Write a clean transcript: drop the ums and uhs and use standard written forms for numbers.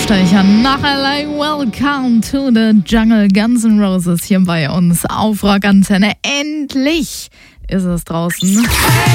Abstecher nach LA. Welcome to the Jungle. Guns N' Roses hier bei uns auf Rock Antenne. Endlich ist es draußen.